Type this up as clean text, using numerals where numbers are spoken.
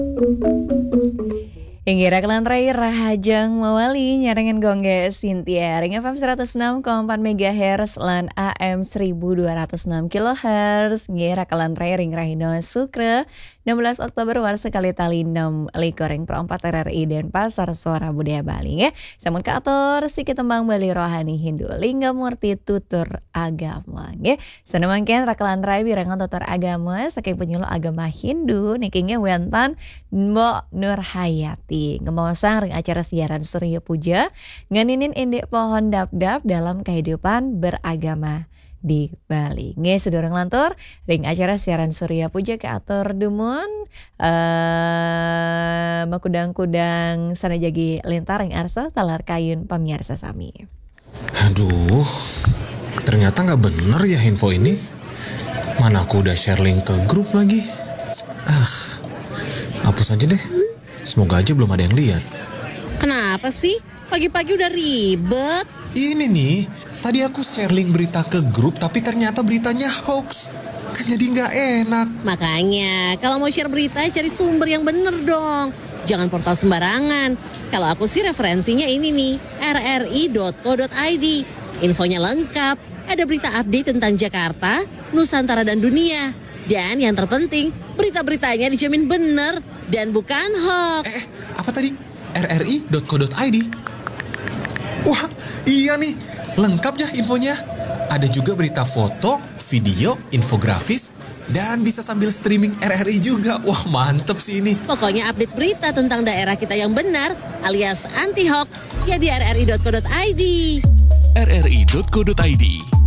Inggira kelantrai rahajang mawali nyarengan gongge Sintia Ring FM 106,4 MHz lan AM 1206 kHz ngira kelantrai ring rahino sukre 16 Oktober war sekali tali 6 likoreng perempat RRI dan Pasar Suara Budaya Bali ya. Samun kator si ketembang Bali rohani Hindu lingga murti tutur agama ya. Sanamangken rakelantrai birangan tutur agama saking penyuluh agama Hindu nikingnya wentan Mbok Nur Hayati ngemosang ring acara siaran Surya Puja nganinin indek pohon dap-dap dalam kehidupan beragama di Bali. Nge sedorong lantur ring acara siaran Surya Puja ke atur dumun makudang-kudang sana jagi lintar ring arsa talar kayun pamiarsa sami. Aduh, ternyata nggak bener ya info ini. Mana aku udah share link ke grup lagi. Hapus aja deh. Semoga aja belum ada yang lihat. Kenapa sih? Pagi-pagi udah ribet. Ini nih, tadi aku share link berita ke grup tapi ternyata beritanya hoax. Kan jadi nggak enak. Makanya, kalau mau share berita cari sumber yang bener dong. Jangan portal sembarangan. Kalau aku sih referensinya ini nih, rri.co.id. Infonya lengkap, ada berita update tentang Jakarta, Nusantara dan dunia. Dan yang terpenting, berita-beritanya dijamin bener dan bukan hoax. Apa tadi? rri.co.id. Wah, iya nih, lengkap ya infonya. Ada juga berita foto, video, infografis, dan bisa sambil streaming RRI juga. Wah, mantep sih ini. Pokoknya update berita tentang daerah kita yang benar alias anti hoax ya di rri.co.id. rri.co.id